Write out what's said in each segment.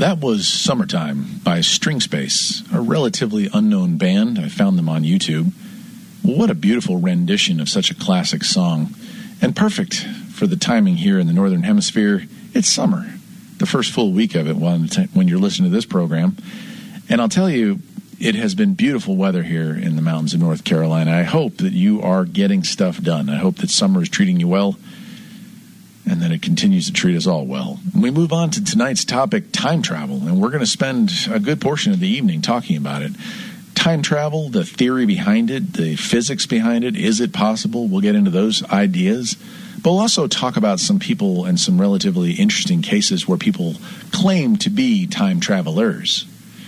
That was Summertime by String Space, a relatively unknown band. I found them on YouTube. What a beautiful rendition of such a classic song, and perfect for the timing here in the Northern Hemisphere. It's summer, the first full week of it when you're listening to this program. And I'll tell you, it has been beautiful weather here in the mountains of North Carolina. I hope that you are getting stuff done. I hope that summer is treating you well, and that it continues to treat us all well. We move on to tonight's topic, time travel, and we're going to spend a good portion of the evening talking about it. Time travel, the theory behind it, the physics behind it, is it possible? We'll get into those ideas. But we'll also talk about some people and some relatively interesting cases where people claim to be time travelers.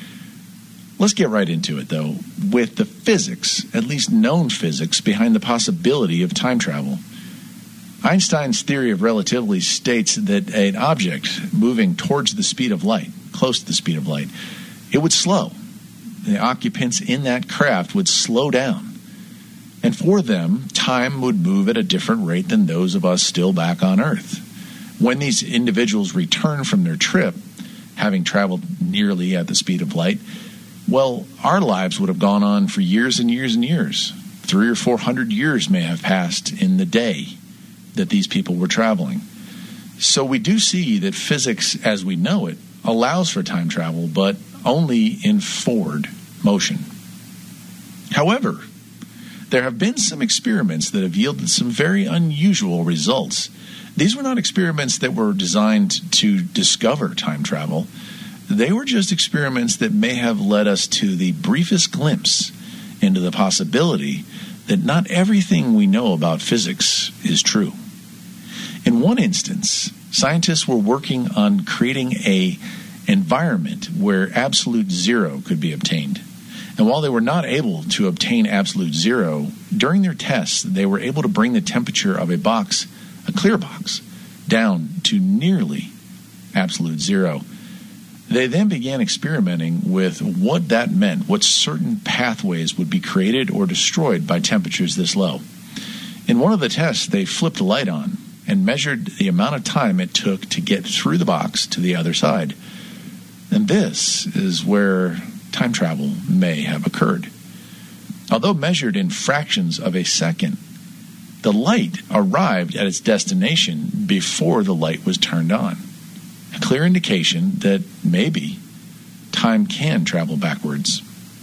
Let's get right into it, though, with the physics, at least known physics, behind the possibility of time travel. Einstein's theory of relativity states that an object moving towards the speed of light, close to the speed of light, it would slow. The occupants in that craft would slow down. And for them, time would move at a different rate than those of us still back on Earth. When these individuals return from their trip, having traveled nearly at the speed of light, well, our lives would have gone on for years and years and years. 300 or 400 years may have passed in the day that these people were traveling. So we do see that physics as we know it allows for time travel, but only in forward motion. However, there have been some experiments that have yielded some very unusual results. These were not experiments that were designed to discover time travel. They were just experiments that may have led us to the briefest glimpse into the possibility that not everything we know about physics is true. In one instance, scientists were working on creating an environment where absolute zero could be obtained. And while they were not able to obtain absolute zero, during their tests, they were able to bring the temperature of a box, a clear box, down to nearly absolute zero. They then began experimenting with what that meant, what certain pathways would be created or destroyed by temperatures this low. In one of the tests, they flipped a light on and measured the amount of time it took to get through the box to the other side. And this is where time travel may have occurred. Although measured in fractions of a second, the light arrived at its destination before the light was turned on. A clear indication that maybe time can travel backwards.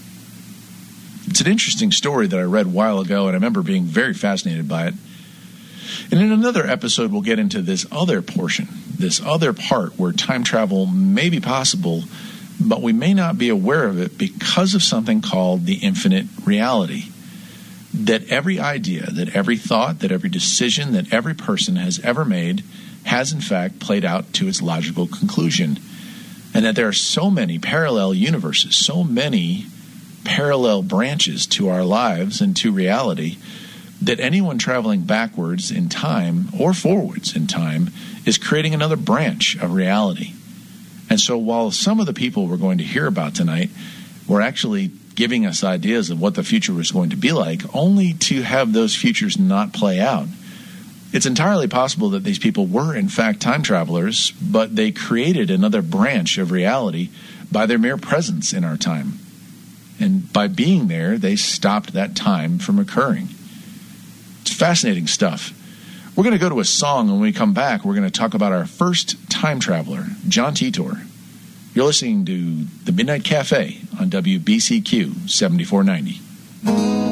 It's an interesting story that I read a while ago, and I remember being very fascinated by it. And in another episode, we'll get into this other portion, this other part where time travel may be possible, but we may not be aware of it because of something called the infinite reality. That every idea, that every thought, that every decision that every person has ever made has in fact played out to its logical conclusion. And that there are so many parallel universes, so many parallel branches to our lives and to reality, that anyone traveling backwards in time or forwards in time is creating another branch of reality. And so while some of the people we're going to hear about tonight were actually giving us ideas of what the future was going to be like, only to have those futures not play out, it's entirely possible that these people were in fact time travelers, but they created another branch of reality by their mere presence in our time. And by being there, they stopped that time from occurring. It's fascinating stuff. We're going to go to a song, and when we come back, we're going to talk about our first time traveler, John Titor. You're listening to The Midnight Cafe on WBCQ 7490.